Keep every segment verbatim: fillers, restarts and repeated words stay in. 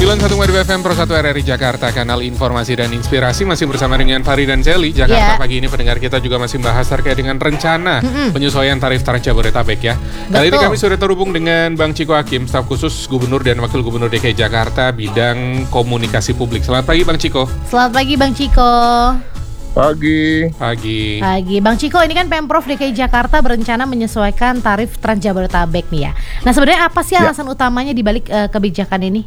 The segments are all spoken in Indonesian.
sembilan puluh satu Madu F M Pro satu R R I Jakarta, kanal informasi dan inspirasi. Masih bersama dengan Fari dan Sally. Jakarta yeah. Pagi ini pendengar kita juga masih membahas terkait dengan rencana mm-hmm. penyesuaian tarif Trans Jabodetabek ya. Betul. Kali ini kami sudah terhubung dengan Bang Chiko Hakim, staf khusus Gubernur dan Wakil Gubernur D K I Jakarta bidang komunikasi publik. Selamat pagi Bang Chiko. Selamat pagi Bang Chiko. Pagi. Pagi. Pagi. Bang Chiko, ini kan Pemprov D K I Jakarta berencana menyesuaikan tarif Trans Jabodetabek nih ya. Nah, sebenarnya apa sih alasan ya. utamanya di balik uh, kebijakan ini?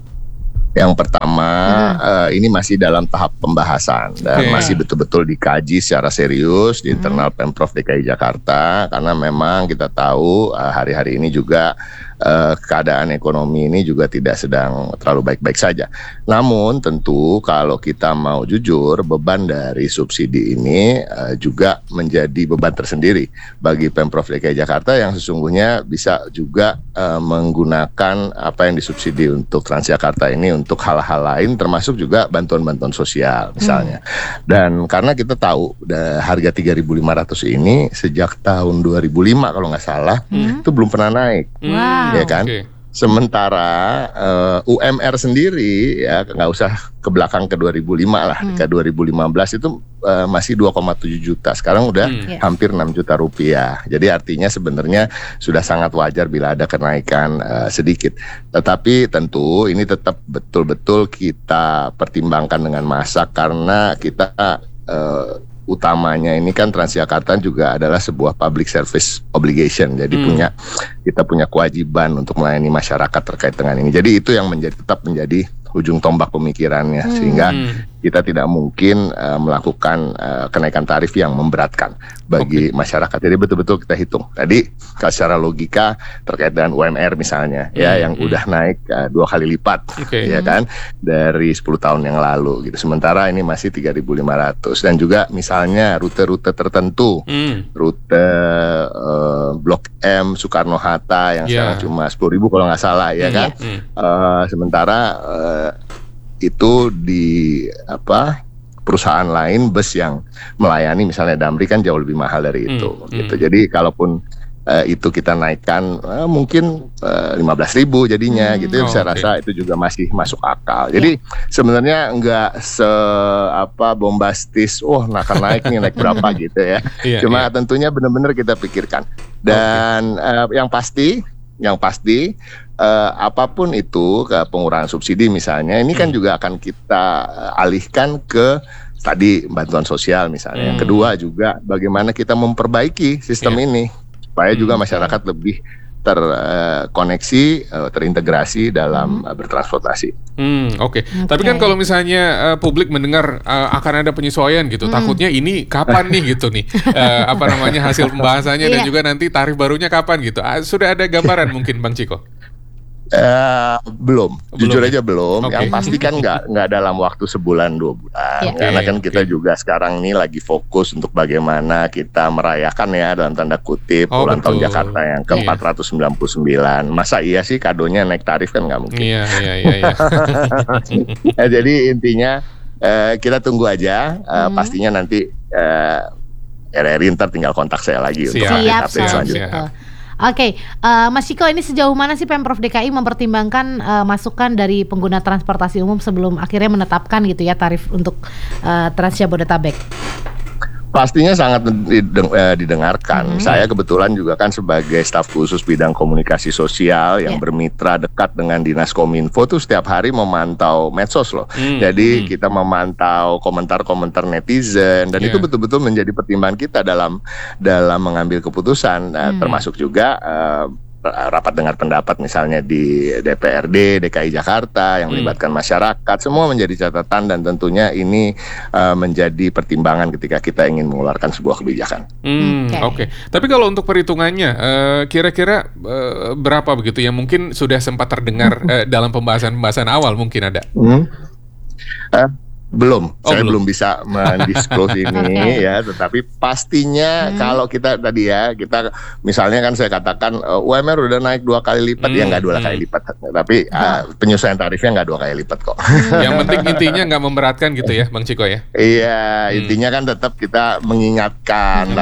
Yang pertama, hmm. uh, ini masih dalam tahap pembahasan dan okay. masih betul-betul dikaji secara serius di internal hmm. Pemprov D K I Jakarta, karena memang kita tahu uh, hari-hari ini juga uh, keadaan ekonomi ini juga tidak sedang terlalu baik-baik saja. Namun tentu kalau kita mau jujur, beban dari subsidi ini uh, juga menjadi beban tersendiri bagi Pemprov D K I Jakarta yang sesungguhnya bisa juga uh, menggunakan apa yang disubsidi untuk Transjakarta ini untuk hal-hal lain, termasuk juga bantuan-bantuan sosial misalnya. Hmm. Dan karena kita tahu harga tiga ribu lima ratus ini sejak tahun dua ribu lima kalau nggak salah hmm. itu belum pernah naik, wow. ya kan? Okay. Sementara uh, U M R sendiri ya nggak usah ke belakang ke dua ribu lima lah, hmm. ke dua ribu lima belas itu uh, masih dua koma tujuh juta, sekarang udah hmm. hampir enam juta rupiah. Jadi artinya sebenarnya sudah sangat wajar bila ada kenaikan uh, sedikit. Tetapi tentu ini tetap betul-betul kita pertimbangkan dengan masak, karena kita uh, utamanya ini kan Transjakarta juga adalah sebuah public service obligation, jadi hmm. punya kita punya kewajiban untuk melayani masyarakat terkait dengan ini. Jadi itu yang menjadi tetap menjadi ujung tombak pemikirannya, hmm. sehingga kita tidak mungkin uh, melakukan uh, kenaikan tarif yang memberatkan bagi okay. masyarakat. Jadi betul-betul kita hitung. Tadi secara logika terkait dengan U M R misalnya, hmm. ya yang hmm. udah naik uh, dua kali lipat, okay. ya kan, dari sepuluh tahun yang lalu gitu. Sementara ini masih tiga ribu lima ratus, dan juga misalnya rute-rute tertentu, hmm. rute uh, Blok M Soekarno Hatta yang yeah. sekarang cuma sepuluh ribu kalau nggak salah, ya hmm. kan. Hmm. Uh, sementara uh, itu di apa perusahaan lain bus yang melayani misalnya Damri kan jauh lebih mahal dari itu, hmm, gitu. Hmm. Jadi kalaupun uh, itu kita naikkan uh, mungkin uh, lima belas ribu jadinya, hmm, gitu. Oh, saya okay. rasa itu juga masih masuk akal. Jadi yeah. sebenarnya enggak se apa bombastis, oh akan naik nih naik berapa gitu ya. Yeah, Cuma yeah. tentunya benar-benar kita pikirkan. Dan okay. uh, yang pasti, yang pasti. Uh, apapun itu ke pengurangan subsidi misalnya, ini kan hmm. juga akan kita uh, alihkan ke tadi bantuan sosial misalnya. Hmm. Yang kedua juga bagaimana kita memperbaiki sistem yeah. ini supaya hmm. juga masyarakat lebih terkoneksi, uh, uh, terintegrasi dalam hmm. uh, bertransportasi. Hmm, Oke. Okay. Okay. Tapi kan kalau misalnya uh, publik mendengar uh, akan ada penyesuaian gitu, hmm. takutnya ini kapan nih gitu nih, uh, apa namanya hasil pembahasannya dan juga nanti tarif barunya kapan gitu. Uh, sudah ada gambaran mungkin Bang Chiko? Uh, belum, belum, jujur aja belum. Okay. Yang pasti kan nggak nggak dalam waktu sebulan dua bulan, yeah. karena kan kita okay. juga sekarang ini lagi fokus untuk bagaimana kita merayakan ya dalam tanda kutip oh, ulang tahun Jakarta yang ke empat ratus sembilan puluh sembilan. Yeah. Masa iya sih kadonya naik tarif, kan nggak mungkin. Iya iya iya. Nah, jadi intinya uh, kita tunggu aja, uh, hmm. pastinya nanti uh, R R I ntar tinggal kontak saya lagi siap. untuk update selanjutnya. Siap. Oke, okay. uh, Mas Chiko, ini sejauh mana sih Pemprov D K I mempertimbangkan uh, masukan dari pengguna transportasi umum sebelum akhirnya menetapkan gitu ya tarif untuk uh, Trans Jabodetabek? Pastinya sangat didengarkan. Hmm. Saya kebetulan juga kan sebagai staf khusus bidang komunikasi sosial yang yeah. bermitra dekat dengan Dinas Kominfo tuh setiap hari memantau medsos loh. Hmm. Jadi hmm. kita memantau komentar-komentar netizen, dan yeah. itu betul-betul menjadi pertimbangan kita dalam dalam mengambil keputusan. Nah, hmm. termasuk juga uh, rapat dengar pendapat misalnya di D P R D D K I Jakarta yang melibatkan hmm. masyarakat, semua menjadi catatan, dan tentunya ini uh, menjadi pertimbangan ketika kita ingin mengeluarkan sebuah kebijakan. Hmm, Oke. Okay. Tapi kalau untuk perhitungannya, uh, kira-kira uh, berapa begitu yang mungkin sudah sempat terdengar uh, dalam pembahasan-pembahasan awal mungkin ada? Hmm. Uh, Belum, oh, saya belum, belum bisa mendisclose ini ya, tetapi pastinya hmm. kalau kita tadi ya, kita misalnya kan saya katakan uh, U M R udah naik dua kali lipat, hmm. ya nggak dua hmm. kali lipat, tapi uh, penyesuaian tarifnya nggak dua kali lipat kok. Yang penting intinya nggak memberatkan gitu ya, Bang Chiko ya? Iya, hmm. intinya kan tetap kita mengingatkan hmm. tadi. Okay.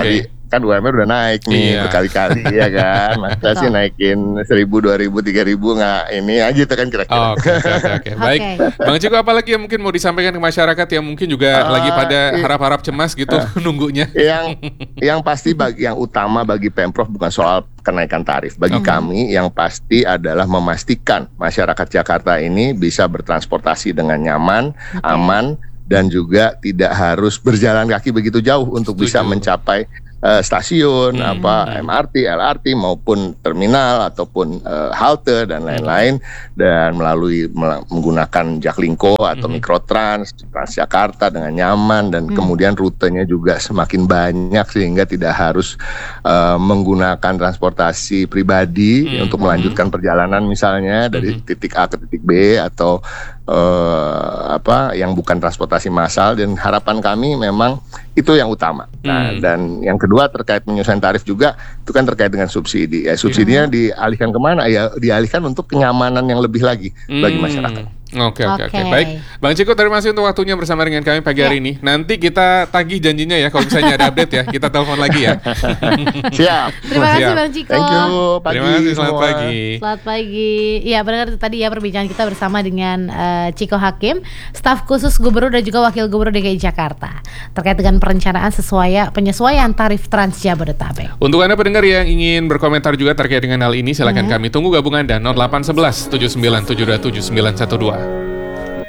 kan U M R udah naik nih iya. berkali-kali ya kan. Masa sih naikin seribu, dua ribu, tiga ribu nggak ini aja tuh kan kira-kira. Oke oke oke. Baik. Bang Ciko, apalagi yang mungkin mau disampaikan ke masyarakat yang mungkin juga uh, lagi pada iya. harap-harap cemas gitu uh, nunggunya. Yang yang pasti bagi yang utama bagi Pemprov bukan soal kenaikan tarif. Bagi okay. kami yang pasti adalah memastikan masyarakat Jakarta ini bisa bertransportasi dengan nyaman, okay. aman, dan juga tidak harus berjalan kaki begitu jauh untuk Setuju. bisa mencapai uh, stasiun, hmm. apa M R T, L R T maupun terminal ataupun uh, halte dan lain-lain, hmm. dan melalui mel- menggunakan Jaklingko atau hmm. Mikrotrans, Transjakarta dengan nyaman dan hmm. kemudian rutenya juga semakin banyak sehingga tidak harus uh, menggunakan transportasi pribadi hmm. untuk melanjutkan perjalanan misalnya dari hmm. titik A ke titik B atau Uh, apa yang bukan transportasi massal, dan harapan kami memang itu yang utama. Nah, hmm. dan yang kedua terkait penyesuaian tarif juga itu kan terkait dengan subsidi. Ya, subsidinya hmm. dialihkan kemana? Ya dialihkan untuk kenyamanan yang lebih lagi hmm. bagi masyarakat. Oke oke oke. Baik, Bang Ciko, terima kasih untuk waktunya bersama dengan kami pagi hari yeah. ini. Nanti kita tagih janjinya ya kalau misalnya ada update ya, kita telepon lagi ya. Siap. Terima kasih Bang Ciko. Thank you. Pagi terima kasih, selamat semua. pagi. Selamat pagi. Iya, benar tadi ya perbincangan kita bersama dengan uh, Ciko Hakim, staf khusus Gubernur dan juga Wakil Gubernur D K I Jakarta terkait dengan perencanaan sesuai penyesuaian tarif Trans Jabodetabek. Untuk Anda pendengar yang ingin berkomentar juga terkait dengan hal ini, silakan hmm. kami tunggu gabungan Anda nol delapan satu satu tujuh sembilan tujuh dua tujuh sembilan satu dua.